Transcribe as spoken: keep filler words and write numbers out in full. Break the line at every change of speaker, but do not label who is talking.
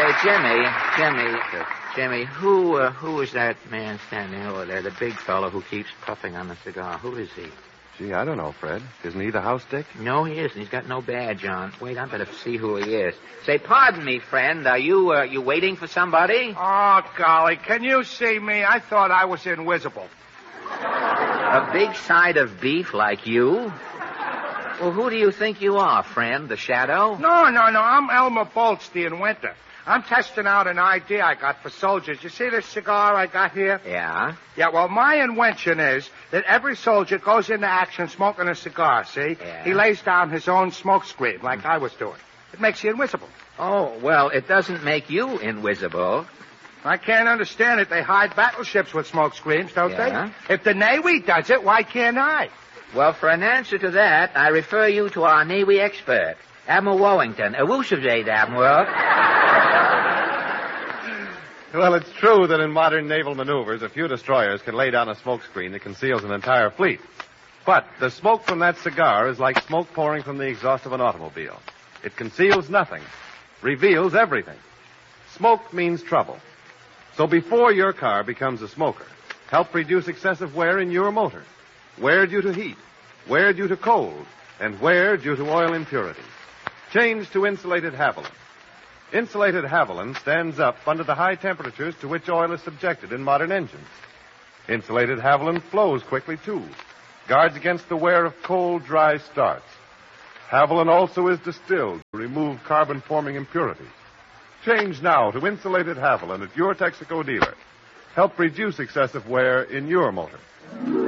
Uh, Jimmy, Jimmy, uh, Jimmy, who uh, who is that man standing over there, the big fellow who keeps puffing on the cigar? Who is he?
Gee, I don't know, Fred. Isn't he the house dick?
No, he isn't. He's got no badge on. Wait, I better see who he is. Say, pardon me, friend. Are you uh, you waiting for somebody?
Oh, golly, can you see me? I thought I was invisible.
A big side of beef like you? Well, who do you think you are, friend? The Shadow?
No, no, no. I'm Elmer Bolts, the inventor. I'm testing out an idea I got for soldiers. You see this cigar I got here?
Yeah?
Yeah, well, my invention is that every soldier goes into action smoking a cigar, see?
Yeah.
He lays down his own smoke screen like I was doing. It makes you invisible.
Oh, well, it doesn't make you invisible.
I can't understand it. They hide battleships with smoke screens, don't
Yeah.
they? If the Navy does it, why can't I?
Well, for an answer to that, I refer you to our Navy expert, Admiral Wellington. Elucidate, Admiral.
Well, it's true that in modern naval maneuvers, a few destroyers can lay down a smoke screen that conceals an entire fleet. But the smoke from that cigar is like smoke pouring from the exhaust of an automobile. It conceals nothing, reveals everything. Smoke means trouble. So before your car becomes a smoker, help reduce excessive wear in your motor. Wear due to heat, wear due to cold, and wear due to oil impurities. Change to insulated Haviland. Insulated Haviland stands up under the high temperatures to which oil is subjected in modern engines. Insulated Haviland flows quickly, too, guards against the wear of cold, dry starts. Haviland also is distilled to remove carbon-forming impurities. Change now to insulated Haviland at your Texaco dealer. Help reduce excessive wear in your motor.